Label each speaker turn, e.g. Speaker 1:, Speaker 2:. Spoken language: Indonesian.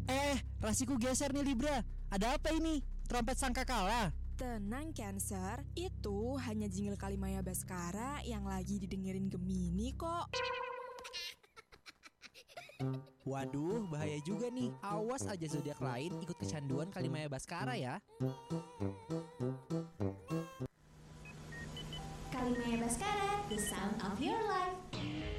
Speaker 1: Rasiku geser nih Libra. Ada apa ini? Trompet sangkakala?
Speaker 2: Tenang Cancer, itu hanya jingle Kalimaya Baskara yang lagi didengerin Gemini kok.
Speaker 1: Waduh, bahaya juga nih. Awas aja zodiak lain ikut kecanduan Kalimaya Baskara ya.
Speaker 3: Kalimaya Baskara, the sound of your life.